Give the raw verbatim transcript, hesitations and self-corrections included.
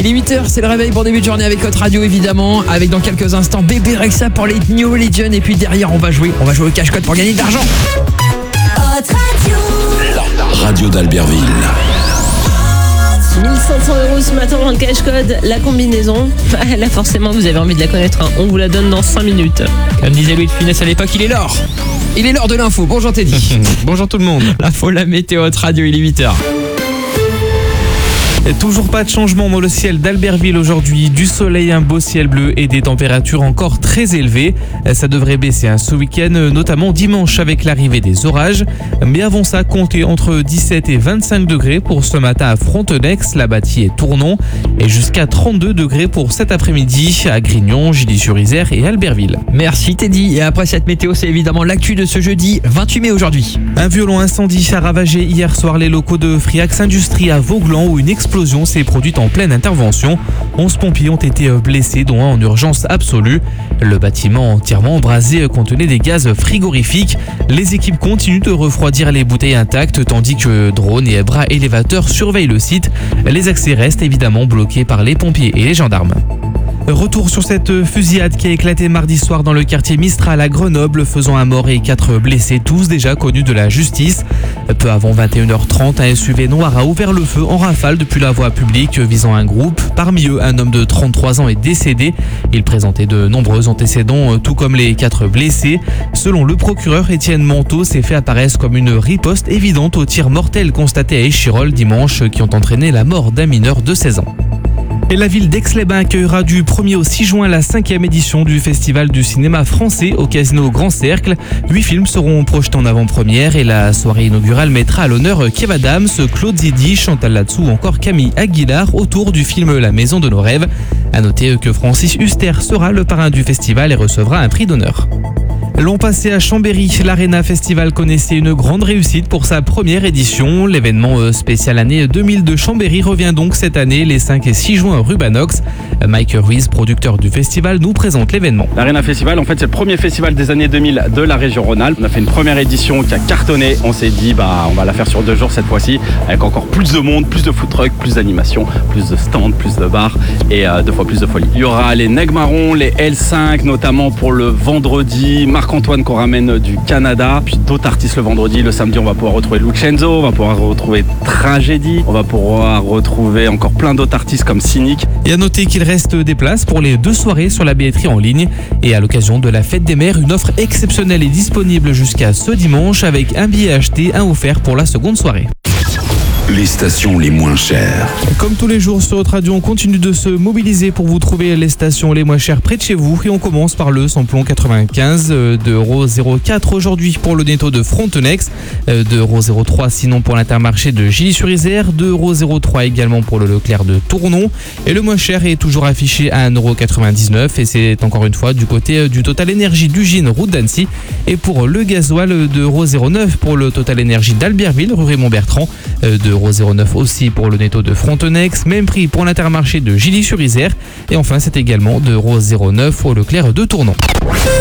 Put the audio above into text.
Il est huit heures, c'est le réveil pour début de journée avec votre radio évidemment. Avec dans quelques instants Bébé Rexha pour les New Religion. Et puis derrière on va jouer, on va jouer au cache-code pour gagner de l'argent. Votre radio. La radio d'Albertville. mille cinq cents euros ce matin en cache-code, la combinaison. Là forcément vous avez envie de la connaître, hein. On vous la donne dans cinq minutes. Comme disait Louis de Funès à l'époque, il est l'or. Il est l'heure de l'info. Bonjour Teddy. Bonjour tout le monde. L'info, la météo, votre radio, il est huit heures. Et toujours pas de changement dans le ciel d'Albertville aujourd'hui. Du soleil, un beau ciel bleu et des températures encore très élevées. Ça devrait baisser hein, ce week-end, notamment dimanche avec l'arrivée des orages. Mais avant ça, comptez entre dix-sept et vingt-cinq degrés pour ce matin à Frontenex, La Bâtie et Tournon. Et jusqu'à trente-deux degrés pour cet après-midi à Grignon, Gilly-sur-Isère et Albertville. Merci Teddy. Et après cette météo, c'est évidemment l'actu de ce jeudi vingt-huit mai aujourd'hui. Un violent incendie a ravagé hier soir les locaux de Friax Industrie à Vauglan où une explosion s'est produite en pleine intervention. onze pompiers ont été blessés, dont un en urgence absolue. Le bâtiment entièrement embrasé contenait des gaz frigorifiques. Les équipes continuent de refroidir les bouteilles intactes tandis que drones et bras élévateurs surveillent le site. Les accès restent évidemment bloqués par les pompiers et les gendarmes. Retour sur cette fusillade qui a éclaté mardi soir dans le quartier Mistral à Grenoble, faisant un mort et quatre blessés, tous déjà connus de la justice. Peu avant vingt et une heures trente, un S U V noir a ouvert le feu en rafale depuis la voie publique visant un groupe. Parmi eux, un homme de trente-trois ans est décédé. Il présentait de nombreux antécédents, tout comme les quatre blessés. Selon le procureur Étienne Manteau, ces faits apparaissent comme une riposte évidente aux tirs mortels constatés à Échirolles dimanche qui ont entraîné la mort d'un mineur de seize ans. Et la ville d'Aix-les-Bains accueillera du premier au six juin la cinquième édition du Festival du cinéma français au Casino Grand Cercle. Huit films seront projetés en avant-première et la soirée inaugurale mettra à l'honneur Kev Adams, Claude Zidi, Chantal Latsou ou encore Camille Aguilar autour du film La Maison de nos rêves. À noter que Francis Huster sera le parrain du festival et recevra un prix d'honneur. L'an passé à Chambéry, l'Arena Festival connaissait une grande réussite pour sa première édition. L'événement spécial année deux mille de Chambéry revient donc cette année les cinq et six juin rue Banox. Mike Ruiz, producteur du festival, nous présente l'événement. L'Arena Festival, en fait, c'est le premier festival des années deux mille de la région Rhône-Alpes. On a fait une première édition qui a cartonné. On s'est dit, bah, on va la faire sur deux jours cette fois-ci, avec encore plus de monde, plus de food trucks, plus d'animation, plus de stands, plus de bars et euh, deux fois plus de folie. Il y aura les Nègres Marrons, les L cinq, notamment pour le vendredi. Marc-Antoine qu'on ramène du Canada, puis d'autres artistes le vendredi. Le samedi, on va pouvoir retrouver Lucenzo, on va pouvoir retrouver Tragédie, on va pouvoir retrouver encore plein d'autres artistes comme Cynic. Et à noter qu'il reste des places pour les deux soirées sur la billetterie en ligne. Et à l'occasion de la fête des mères, une offre exceptionnelle est disponible jusqu'à ce dimanche avec un billet acheté, un offert pour la seconde soirée. Les stations les moins chères. Comme tous les jours sur notre radio, on continue de se mobiliser pour vous trouver les stations les moins chères près de chez vous. Et on commence par le samplon quatre-vingt-quinze, deux euros zéro quatre aujourd'hui pour le netto de Frontenex, deux euros zéro trois sinon pour l'Intermarché de Gilly-sur-Isère, deux euros zéro trois également pour le Leclerc de Tournon. Et le moins cher est toujours affiché à un euro quatre-vingt-dix-neuf et c'est encore une fois du côté du Total Énergie d'Ugine, route d'Annecy. Et pour le gasoil, deux euros zéro neuf pour le Total Énergie d'Albertville, rue Raymond-Bertrand, deux euros zéro neuf aussi pour le netto de Frontenex, même prix pour l'Intermarché de Gilly-sur-Isère. Et enfin, c'est également deux euros zéro neuf au Leclerc de Tournon.